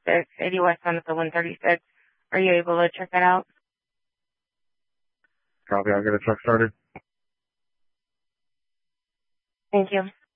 80 West on the 136. Are you able to check that out? Copy. I'll get a truck started. Thank you.